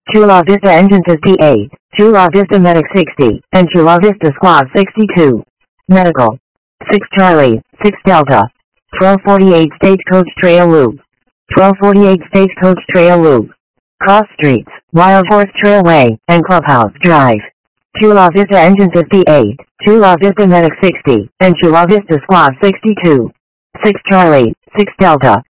Chula Vista Engine 58, Chula Vista Medic 60, and Chula Vista Squad 62. Medical. 6 Charlie, 6 Delta. 1248 Stagecoach Trail Loop. 1248 Stagecoach Trail Loop. Cross Streets, Wild Horse Trailway, and Clubhouse Drive. Chula Vista Engine 58, Chula Vista Medic 60, and Chula Vista Squad 62. 6 Charlie, 6 Delta.